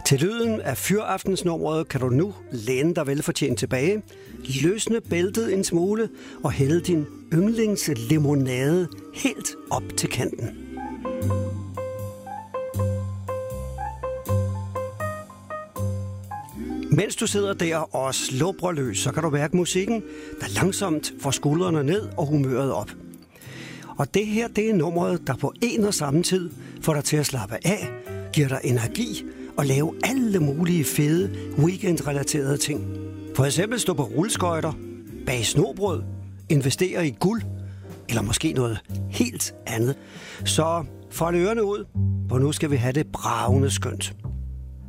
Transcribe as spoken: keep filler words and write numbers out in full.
Til lyden af fyraftensnummeret kan du nu læne dig velfortjent tilbage, løsne bæltet en smule og hælde din yndlingslimonade helt op til kanten. Mens du sidder der og slubrer løs, så kan du mærke musikken, der langsomt får skuldrene ned og humøret op. Og det her, det er nummeret, der på en og samme tid får dig til at slappe af, giver dig energi og lave alle mulige fede weekendrelaterede ting. For eksempel stå på rulleskøjter, bage snobrød, investere i guld, eller måske noget helt andet. Så fold ørerne ud, for nu skal vi have det bravende skønt.